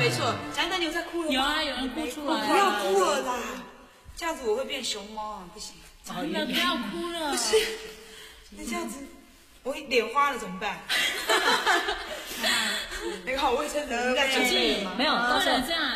没错。张丹，你有在哭了吗？ 有啊，有人哭出来。 不要哭了啦，这样子我会变熊猫，不行。 真的不要哭了。 不是，那这样子我脸花了怎么办？那个好卫生纸应该准备了吗？ 没有，不能这样。